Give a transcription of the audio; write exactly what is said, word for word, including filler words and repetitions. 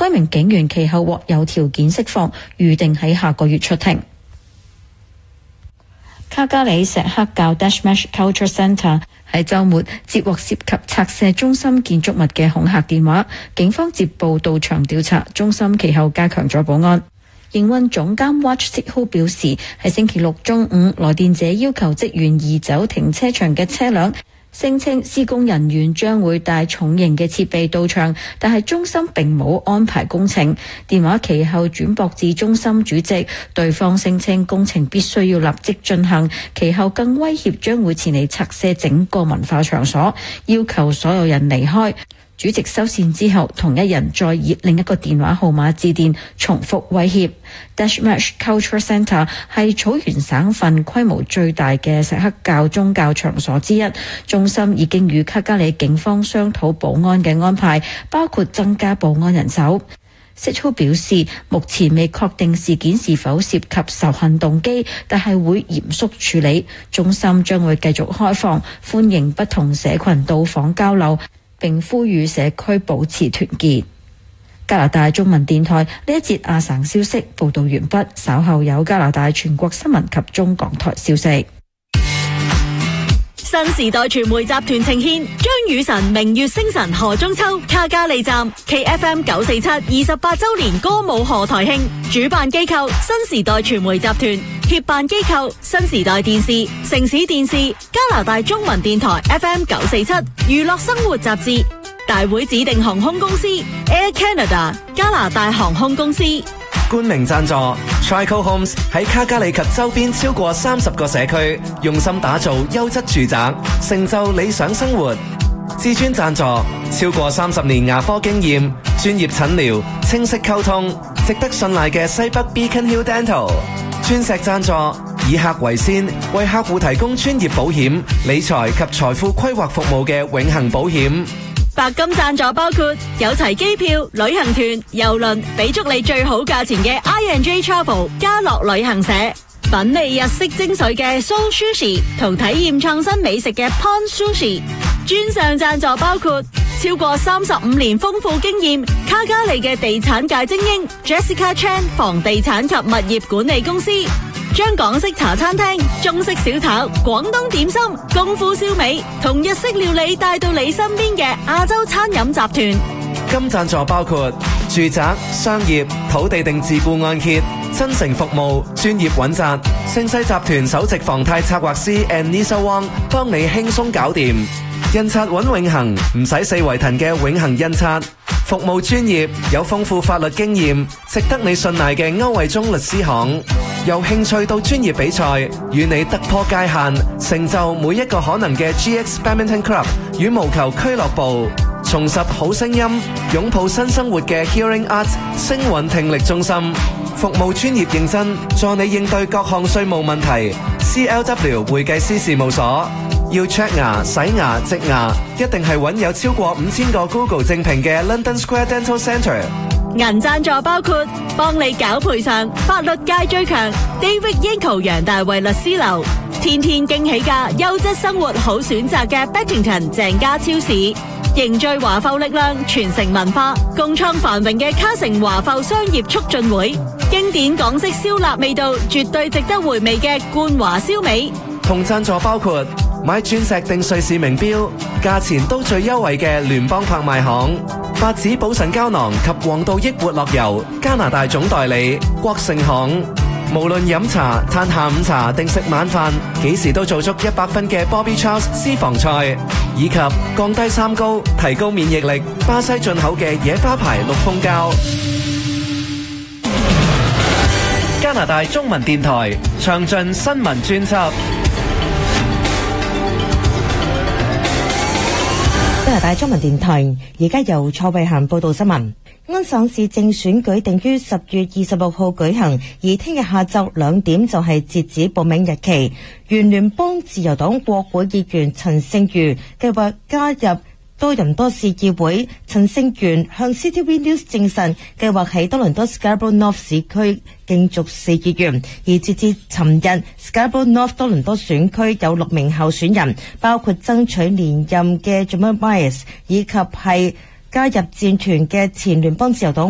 該名警員其後獲有條件釋放，預定喺下個月出庭。卡加里錫克教 Dashmesh Culture Centre 喺週末接獲涉及拆卸中心建築物嘅恐嚇電話，警方接報到場調查，中心其後加強咗保安。營運總監 Watch Sikhu 表示，喺星期六中午，來電者要求職員移走停車場嘅車輛，聲稱施工人員將會帶重型嘅設備到場，但係中心並冇安排工程。電話其後轉駁至中心主席，對方聲稱工程必須要立即進行，其後更威脅將會前嚟拆卸整個文化場所，要求所有人離開。主席收線之後，同一人再以另一個電話號碼致電，重複威脅。Dashmesh Culture Centre 係草原省份規模最大嘅錫克教宗教場所之一，中心已經與卡加里警方商討保安嘅安排，包括增加保安人手。Sikhu 表示，目前未確定事件是否涉及仇恨動機，但係會嚴肅處理。中心將會繼續開放，歡迎不同社群到訪交流，並呼籲社區保持團結。加拿大中文電台呢一節亞省消息報道完畢，稍後有加拿大全國新聞及中港台消息。 新時代傳媒集團呈獻張雨晨明月星辰何中秋卡加利站 K F M 九四七二十八周年歌舞賀台慶，主辦機構新時代傳媒集團，協辦機構新時代電視、城市電視、加拿大中文電台 F M 九四七娛樂生活雜誌，大會指定航空公司 Air Canada 加拿大航空公司。 冠名贊助 Trico Homes 喺卡加里及周邊超過三十個社區，用心打造優質住宅，成就理想生活。至尊贊助超過三十年牙科經驗，專業診療，清晰溝通，值得信賴嘅西北 Beacon Hill Dental。鑽石贊助以客為先，為客戶提供專業保險、理財及財富規劃服務嘅永恆保險。 白金贊助包括有齊機票、旅行團、郵輪，俾足你最好價錢嘅 I and J Travel 家樂旅行社，品味日式精髓嘅 Soul Sushi 同體驗創新美食嘅 Pon Sushi。專上贊助包括超過三十五年豐富經驗卡加利嘅地產界精英 Jessica Chan 房地產及物業管理公司，將港式茶餐廳、中式小炒、廣東點心、功夫燒味同日式料理帶到你身邊嘅亞洲餐飲集團。 金贊助包括住宅、商業、土地定自雇按揭、真誠服務、專業穩紮。盛世集團首席房貸策劃師 Anissa Wong 幫你輕鬆搞掂。印刷穩永恆，唔使四圍騰嘅永恆印刷。服務專業，有豐富法律經驗，值得你信賴嘅歐惠中律師行。由興趣到專業比賽，與你突破界限，成就每一個可能嘅 G X Badminton Club 羽毛球俱樂部。重拾好聲音，擁抱新生活嘅 Hearing Arts 聲韻聽力中心。服務專業認真，助你應對各項稅務問題。C L W 會計師事務所。要 check 牙、洗牙、植牙，一定係揾有超過五千個 Google 正評嘅 London Square Dental Centre。 銀贊助包括幫你搞賠償，法律界最強 David Yanko 楊大衛律師樓，天天驚喜價，優質生活好選擇嘅 Beckington 鄭家超市，凝聚華埠力量，傳承文化，共創繁榮嘅卡城華埠商業促進會，經典港式燒臘味道，絕對值得回味嘅冠華燒味。 同贊助包括買鑽石定瑞士名錶，價錢都最優惠嘅聯邦拍賣行，八子補腎膠囊及黃道益活絡油加拿大總代理國盛行。無論飲茶、嘆下午茶定食晚飯，幾時都做足一百分嘅 Bobby Charles 私房菜，以及降低三高、提高免疫力巴西進口嘅野花牌綠蜂膠。加拿大中文電台詳盡新聞專輯。 加拿大中文電台而家由蔡慧嫻報道新聞。安省市政選舉定於十月二十六號舉行，而聽日下晝兩點就係截止報名日期。原聯邦自由黨國會議員陳勝瑜計劃加入多倫多市議會。陳勝瑜向 C T V News 證實，計劃喺多倫多 Scarborough North 市區競逐市議員。而截至尋日 Scarborough North 多倫多選區有六名候選人，包括爭取連任嘅 Jamal Myers， 以及係加入戰團嘅前聯邦自由黨